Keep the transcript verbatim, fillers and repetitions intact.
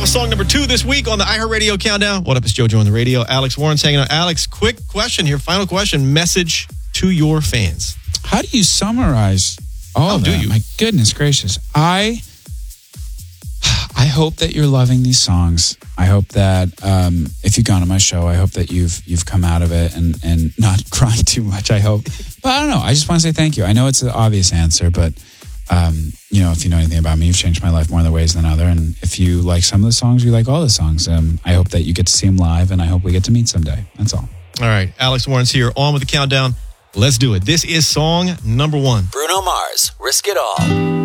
was song number two this week on the iHeartRadio Countdown. What up, it's JoJo on the radio. Alex Warren's hanging out. Alex, quick question here. Final question. Message to your fans. How do you summarize all oh, of do that? you? My goodness gracious. I I hope that you're loving these songs. I hope that um, if you've gone to my show, I hope that you've you've come out of it and, and not crying too much, I hope. But I don't know. I just want to say thank you. I know it's an obvious answer, but um, you know, if you know anything about me, you've changed my life more in ways than other. And if you like some of the songs, you like all the songs. Um, I hope that you get to see them live, and I hope we get to meet someday. That's all. All right. Alex Warren's here, on with the countdown. Let's do it. This is song number one. Bruno Mars, Risk It All.